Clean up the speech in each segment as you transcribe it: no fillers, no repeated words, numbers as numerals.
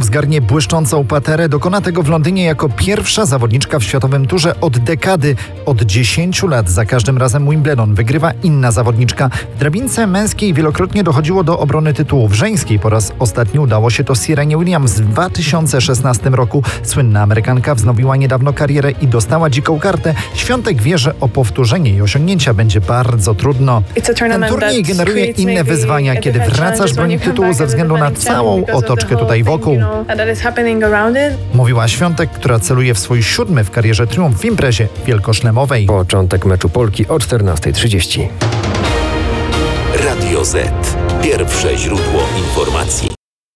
zgarnie błyszczącą paterę. Dokona tego w Londynie jako pierwsza zawodniczka w światowym turze od dekady. Od 10 lat za każdym razem Wimbledon wygrywa inna zawodniczka. W drabince męskiej wielokrotnie dochodziło do obrony tytułów. Żeńskiej po raz ostatni udało się to Serenie Williams w 2016 roku. Słynna Amerykanka wznowiła niedawno karierę i dostała dziką kartę. Świątek wie, że o powtórzenie jej osiągnięcia będzie bardzo trudno. Ten turniej generuje inne wyzwania, kiedy wracasz bronić tytułu ze względu na całą otoczkę tutaj wokół. Mówiła Świątek, która celuje w swój 7. w karierze triumf w imprezie wielkoszlemowej. Początek meczu Polki o 14:30. Radio Z. Pierwsze źródło informacji.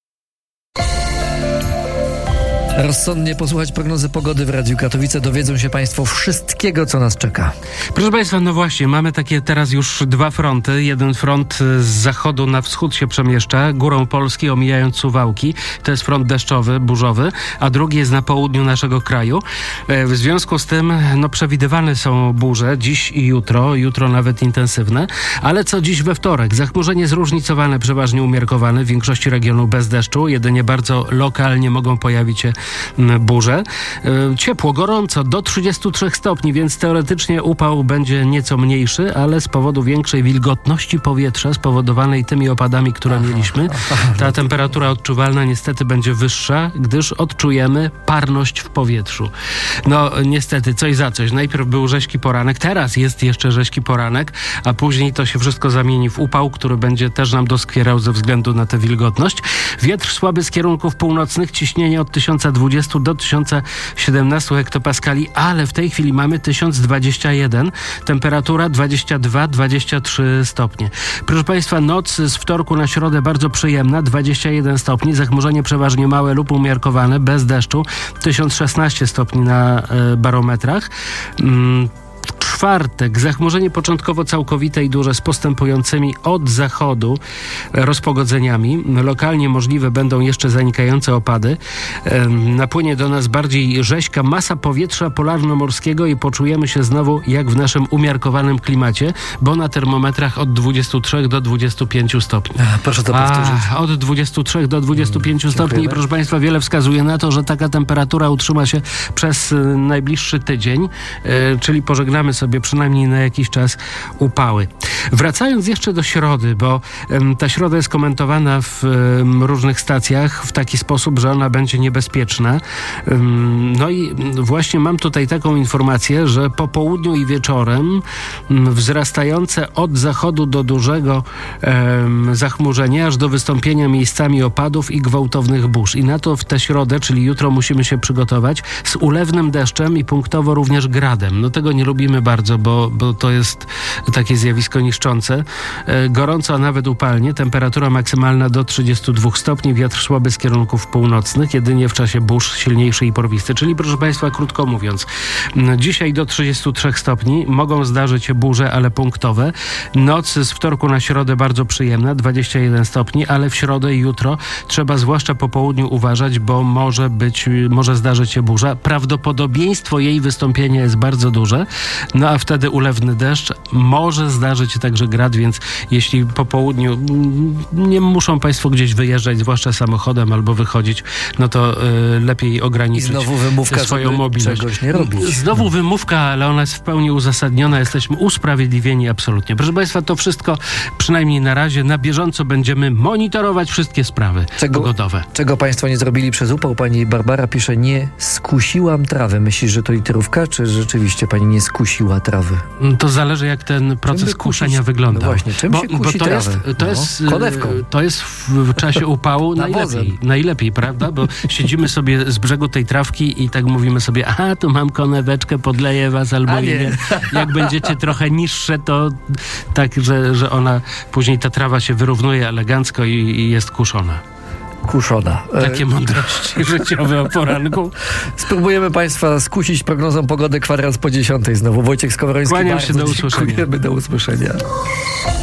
Rozsądnie posłuchać prognozy pogody w Radiu Katowice. Dowiedzą się Państwo wszystkiego, co nas czeka. Proszę Państwa, no właśnie, mamy takie teraz już dwa fronty. Jeden front z zachodu na wschód się przemieszcza, górą Polski, omijając Suwałki. To jest front deszczowy, burzowy, a drugi jest na południu naszego kraju. W związku z tym, przewidywane są burze dziś i jutro. Jutro nawet intensywne. Ale co dziś we wtorek? Zachmurzenie zróżnicowane, przeważnie umiarkowane. W większości regionu bez deszczu. Jedynie bardzo lokalnie mogą pojawić się burze. Ciepło, gorąco, do 33 stopni, więc teoretycznie upał będzie nieco mniejszy, ale z powodu większej wilgotności powietrza spowodowanej tymi opadami, które mieliśmy, ta temperatura odczuwalna niestety będzie wyższa, gdyż odczujemy parność w powietrzu. No niestety, coś za coś. Najpierw był rzeźki poranek, teraz jest jeszcze rzeźki poranek, a później to się wszystko zamieni w upał, który będzie też nam doskwierał ze względu na tę wilgotność. Wiatr słaby z kierunków północnych, ciśnienie od 1020 do 1017 hektopaskali, ale w tej chwili mamy 1021, temperatura 22-23 stopnie. Proszę Państwa, noc z wtorku na środę bardzo przyjemna, 21 stopni, zachmurzenie przeważnie małe lub umiarkowane, bez deszczu, 1016 stopni na barometrach. W czwartek zachmurzenie początkowo całkowite i duże z postępującymi od zachodu rozpogodzeniami. Lokalnie możliwe będą jeszcze zanikające opady. Napłynie do nas bardziej rzeźka masa powietrza polarno-morskiego i poczujemy się znowu jak w naszym umiarkowanym klimacie, bo na termometrach od 23 do 25 stopni. Proszę to powtórzyć. Od 23 do 25 stopni. Proszę Państwa, wiele wskazuje na to, że taka temperatura utrzyma się przez najbliższy tydzień, czyli pożegnamy sobie przynajmniej na jakiś czas upały. Wracając jeszcze do środy, bo ta środa jest komentowana w różnych stacjach w taki sposób, że ona będzie niebezpieczna. No i właśnie mam tutaj taką informację, że po południu i wieczorem wzrastające od zachodu do dużego zachmurzenie, aż do wystąpienia miejscami opadów i gwałtownych burz. I na to w tę środę, czyli jutro, musimy się przygotować z ulewnym deszczem i punktowo również gradem. No tego nie lubimy bardzo, bo to jest takie zjawisko niszczące. Gorąco, a nawet upalnie. Temperatura maksymalna do 32 stopni. Wiatr słaby z kierunków północnych. Jedynie w czasie burz silniejszy i porwisty. Czyli, proszę Państwa, krótko mówiąc, dzisiaj do 33 stopni. Mogą zdarzyć się burze, ale punktowe. Noc z wtorku na środę bardzo przyjemna. 21 stopni, ale w środę i jutro trzeba zwłaszcza po południu uważać, bo może zdarzyć się burza. Prawdopodobieństwo jej wystąpienia jest bardzo duże. No a wtedy ulewny deszcz, może zdarzyć się także grad, więc jeśli po południu nie muszą Państwo gdzieś wyjeżdżać, zwłaszcza samochodem albo wychodzić, no to lepiej ograniczyć znowu wymówka, swoją mobilność. Czegoś nie robić. Znowu wymówka, ale ona jest w pełni uzasadniona, jesteśmy usprawiedliwieni absolutnie. Proszę Państwa, to wszystko przynajmniej na razie na bieżąco będziemy monitorować wszystkie sprawy pogodowe. Czego Państwo nie zrobili przez upał? Pani Barbara pisze, nie skusiłam trawy. Myślisz, że to literówka, czy rzeczywiście Pani nie skusiła trawy? To zależy, jak ten proces kuszenia wygląda. No właśnie, czym się kusi trawę? Konewką. To jest w czasie upału najlepiej, prawda? Bo siedzimy sobie z brzegu tej trawki i tak mówimy sobie, aha, tu mam koneweczkę, podleję was albo nie. Jak będziecie trochę niższe, to tak, że ona, później ta trawa się wyrównuje elegancko i jest kuszona. Takie mądrości życiowe o poranku. Spróbujemy Państwa skusić prognozą pogody 10:15 znowu. Wojciech Skowroński. Kłaniam się, do usłyszenia. Dziękujemy, do usłyszenia.